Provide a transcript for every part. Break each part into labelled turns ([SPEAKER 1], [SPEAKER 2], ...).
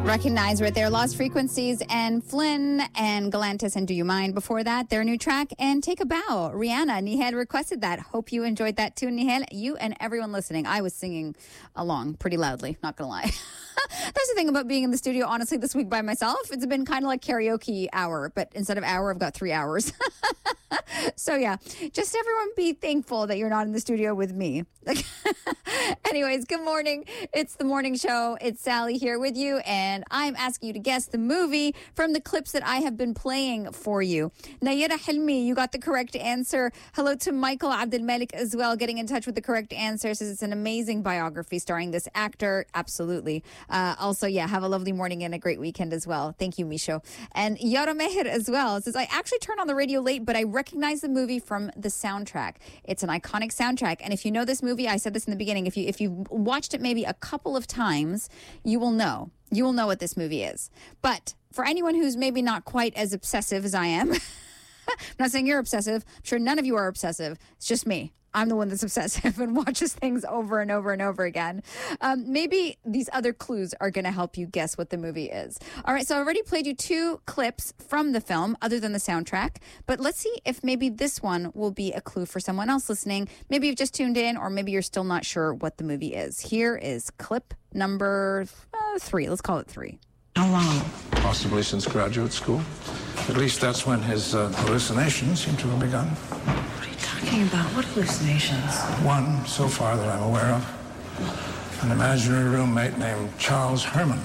[SPEAKER 1] Recognize right there, Lost Frequencies and Flynn and Galantis and Do You Mind. Before that, their new track and Take a Bow. Rihanna, Nihal requested that. Hope you enjoyed that too, Nihal. You and everyone listening. I was singing along pretty loudly, not gonna lie. That's the thing about being in the studio, honestly, this week by myself. It's been kind of like karaoke hour, but instead of hour, I've got 3 hours. So yeah, just everyone be thankful that you're not in the studio with me. Anyways, good morning. It's the morning show. It's Sally here with you, and I'm asking you to guess the movie from the clips that I have been playing for you. Nayera Hilmi, you got the correct answer. Hello to Michael Abdelmalik as well, getting in touch with the correct answer. Says it's an amazing biography starring this actor. Absolutely. Also, yeah, have a lovely morning and a great weekend as well. Thank you, Misho. And Yara Meher as well says, I actually turned on the radio late, but I recognize the movie from the soundtrack. It's an iconic soundtrack. And if you know this movie, I said this in the beginning, if you watched it maybe a couple of times, you will know. You will know what this movie is. But for anyone who's maybe not quite as obsessive as I am, I'm not saying you're obsessive. I'm sure none of you are obsessive. It's just me. I'm the one that's obsessive and watches things over and over and over again. Maybe these other clues are going to help you guess what the movie is. All right, so I already played you 2 clips from the film other than the soundtrack, but let's see if maybe this one will be a clue for someone else listening. Maybe you've just tuned in, or maybe you're still not sure what the movie is. Here is clip number 3. Let's call it 3.
[SPEAKER 2] How long?
[SPEAKER 3] Possibly since graduate school. At least that's when his hallucinations seem to have begun.
[SPEAKER 2] Talking about what hallucinations?
[SPEAKER 3] One, so far that I'm aware of. An imaginary roommate named Charles Herman.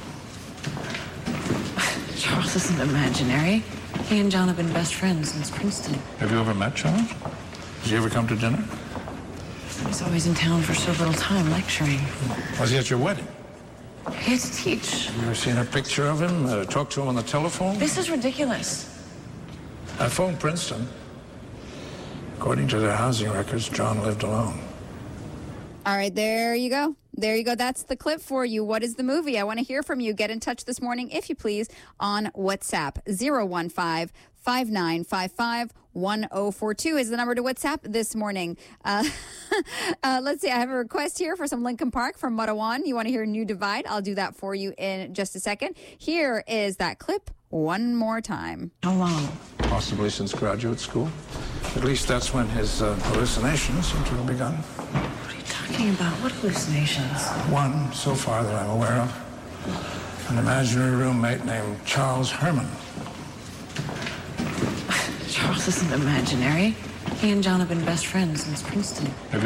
[SPEAKER 2] Charles isn't imaginary. He and John have been best friends since Princeton.
[SPEAKER 3] Have you ever met Charles? Does he ever come to dinner?
[SPEAKER 2] He's always in town for so little time lecturing.
[SPEAKER 3] Was he at your wedding?
[SPEAKER 2] He had to teach.
[SPEAKER 3] You ever seen a picture of him? Talked to him on the telephone?
[SPEAKER 2] This is ridiculous.
[SPEAKER 3] I phoned Princeton. According to their housing records, John lived alone.
[SPEAKER 1] All right, there you go. There you go. That's the clip for you. What is the movie? I want to hear from you. Get in touch this morning, if you please, on WhatsApp. 015-5955-1042 is the number to WhatsApp this morning. Let's see. I have a request here for some Linkin Park from Marwan. You want to hear New Divide? I'll do that for you in just a second. Here is that clip one more time.
[SPEAKER 2] How long?
[SPEAKER 3] Possibly since graduate school. At least that's when his hallucinations seem to have begun.
[SPEAKER 2] What are you talking about? What hallucinations?
[SPEAKER 3] One, so far that I'm aware of. An imaginary roommate named Charles Herman.
[SPEAKER 2] Charles isn't imaginary. He and John have been best friends since Princeton.